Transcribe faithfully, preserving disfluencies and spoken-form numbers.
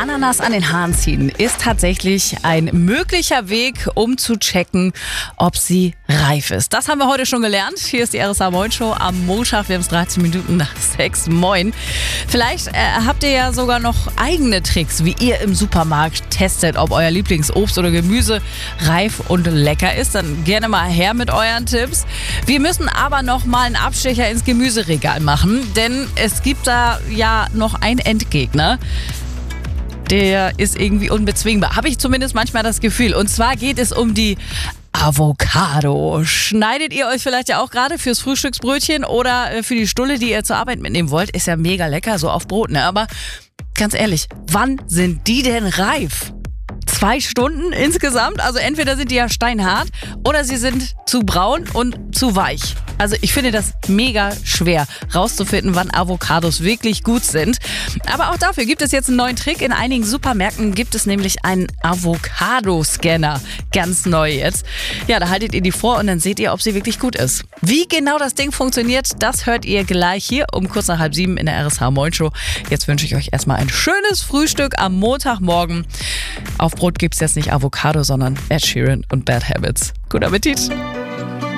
Ananas an den Haaren ziehen ist tatsächlich ein möglicher Weg, um zu checken, ob sie reif ist. Das haben wir heute schon gelernt. Hier ist die R S A Moin Show am Montag. Wir haben es dreizehn Minuten nach sechs. Moin. Vielleicht äh, habt ihr ja sogar noch eigene Tricks, wie ihr im Supermarkt testet, ob euer Lieblingsobst oder Gemüse reif und lecker ist. Dann gerne mal her mit euren Tipps. Wir müssen aber noch mal einen Abstecher ins Gemüseregal machen, denn es gibt da ja noch einen Endgegner. Der ist irgendwie unbezwingbar. Habe ich zumindest manchmal das Gefühl. Und zwar geht es um die Avocado. Schneidet ihr euch vielleicht ja auch gerade fürs Frühstücksbrötchen oder für die Stulle, die ihr zur Arbeit mitnehmen wollt? Ist ja mega lecker, so auf Brot, ne? Aber ganz ehrlich, wann sind die denn reif? Zwei Stunden insgesamt? Also entweder sind die ja steinhart oder sie sind zu braun und zu weich. Also ich finde das mega schwer rauszufinden, wann Avocados wirklich gut sind. Aber auch dafür gibt es jetzt einen neuen Trick. In einigen Supermärkten gibt es nämlich einen Avocado-Scanner. Ganz neu jetzt. Ja, da haltet ihr die vor und dann seht ihr, ob sie wirklich gut ist. Wie genau das Ding funktioniert, das hört ihr gleich hier um kurz nach halb sieben in der R S A Moin Show. Jetzt wünsche ich euch erstmal ein schönes Frühstück am Montagmorgen. Auf Brot gibt es jetzt nicht Avocado, sondern Ed Sheeran und Bad Habits. Guten Appetit!